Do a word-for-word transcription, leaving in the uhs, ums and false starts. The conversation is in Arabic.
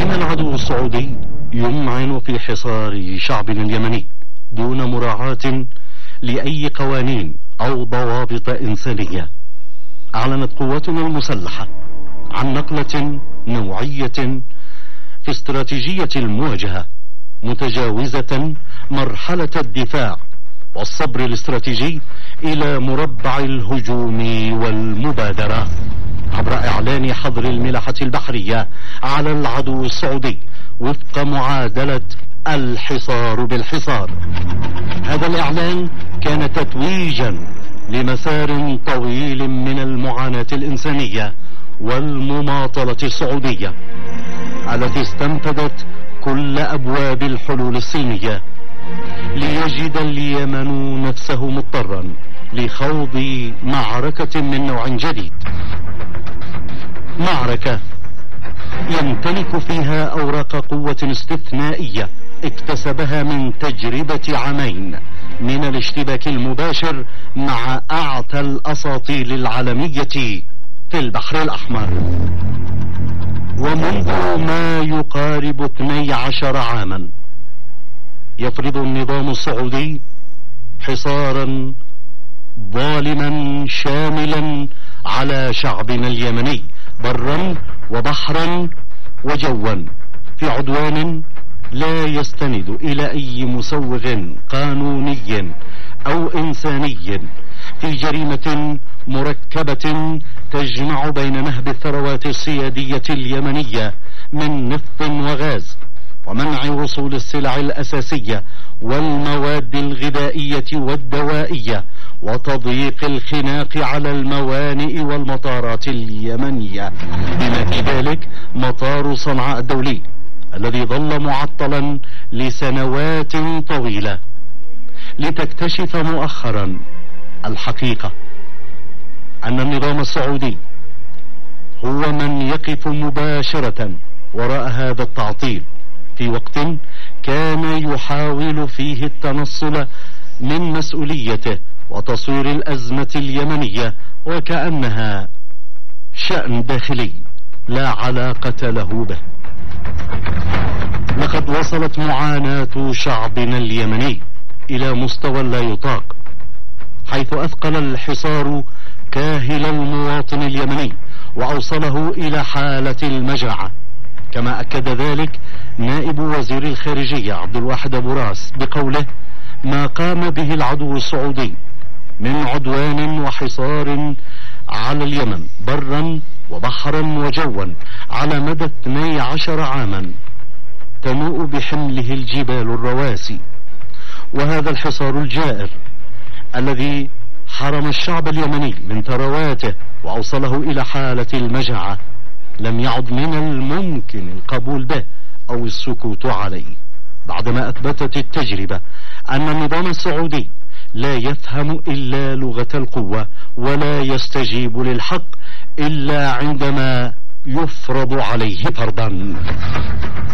كان العدو السعودي يمعن في حصار شعبنا اليمني دون مراعاة لأي قوانين أو ضوابط إنسانية. أعلنت قواتنا المسلحة عن نقلة نوعية في استراتيجية المواجهة، متجاوزة مرحلة الدفاع والصبر الاستراتيجي إلى مربع الهجوم والمبادرة، عبر إعلان حظر الملاحة البحرية على العدو السعودي وفق معادلة الحصار بالحصار. هذا الإعلان كان تتويجا لمسار طويل من المعاناة الإنسانية والمماطلة السعودية التي استنفذت كل أبواب الحلول السلمية، ليجد اليمن نفسه مضطرا لخوض معركة من نوع جديد، معركة يمتلك فيها أوراق قوة استثنائية اكتسبها من تجربة عامين من الاشتباك المباشر مع أعتى الأساطيل العالمية في البحر الأحمر. ومنذ ما يقارب اثني عشر عاما يفرض النظام السعودي حصارا ظالما شاملا على شعبنا اليمني برا وبحرا وجوا، في عدوان لا يستند إلى أي مسوغ قانوني أو إنساني، في جريمة مركبة تجمع بين نهب الثروات السيادية اليمنية من نفط وغاز، ومنع وصول السلع الأساسية والمواد الغذائية والدوائية، وتضييق الخناق على الموانئ والمطارات اليمنية، بما في ذلك مطار صنعاء الدولي الذي ظل معطلا لسنوات طويلة، لتكتشف مؤخرا الحقيقة أن النظام السعودي هو من يقف مباشرة وراء هذا التعطيل في وقت كان يحاول فيه التنصل من مسؤوليته وتصوير الأزمة اليمنية وكأنها شأن داخلي لا علاقة له به. لقد وصلت معاناة شعبنا اليمني إلى مستوى لا يطاق، حيث أثقل الحصار كاهل المواطن اليمني وأوصله إلى حالة المجاعة، كما أكد ذلك نائب وزير الخارجية عبد الواحد أبو راس بقوله: ما قام به العدو السعودي من عدوان وحصار على اليمن برا وبحرا وجوا على مدى اثني عشر عاما تنوء بحمله الجبال الرواسي، وهذا الحصار الجائر الذي حرم الشعب اليمني من ثرواته وأوصله إلى حالة المجاعة لم يعد من الممكن القبول به أو السكوت عليه، بعدما أثبتت التجربة أن النظام السعودي لا يفهم إلا لغة القوة ولا يستجيب للحق إلا عندما يفرض عليه فرضا.